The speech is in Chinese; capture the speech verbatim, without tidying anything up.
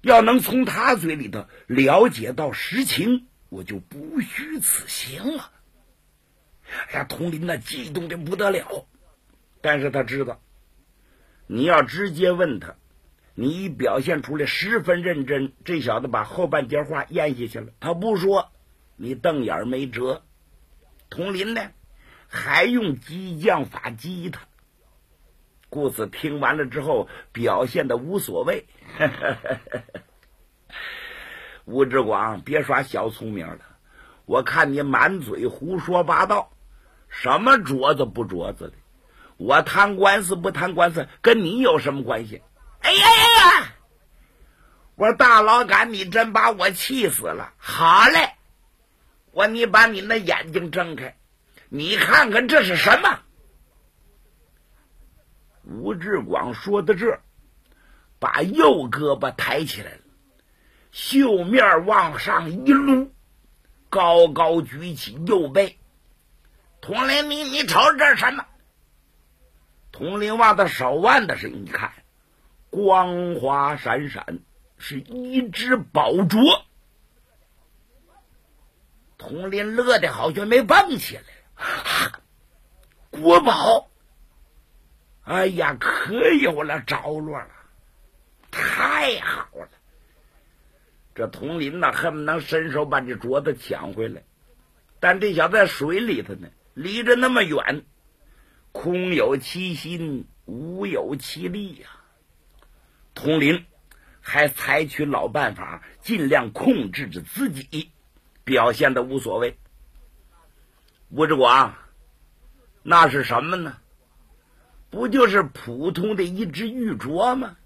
要能从他嘴里头了解到实情，我就不虚此行了。哎呀，佟林那激动的不得了，但是他知道，你要直接问他，你一表现出来十分认真，这小子把后半截话咽下去了，他不说，你瞪眼没辙。佟林呢，还用激将法激他，故此听完了之后表现的无所谓。吴志广，别耍小聪明了，我看你满嘴胡说八道，什么镯子不镯子的，我贪官司不贪官司跟你有什么关系？哎呀呀呀！我说大老杆，你真把我气死了。好嘞，我你把你那眼睛睁开，你看看这是什么？吴志广说到这儿，把右胳膊抬起来了，袖面往上一撸，高高举起右背。佟林，你你瞅这是什么？佟林往他手腕的是一看，光华闪闪，是一只宝镯。佟林乐得好像没蹦起来，啊，国宝！哎呀，可有了着落了，太好了！这佟林呢，恨不能伸手把这镯子抢回来，但这小子在水里头呢，离着那么远，空有其心，无有其力呀、啊。佟林还采取老办法，尽量控制着自己，表现的无所谓。吴志广，那是什么呢？不就是普通的一只玉镯吗？